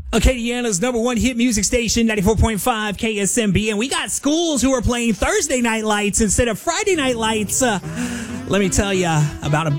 Acadiana's number one hit music station, 94.5 KSMB. And we got schools who are playing Thursday night lights instead of Friday night lights. Let me tell you about a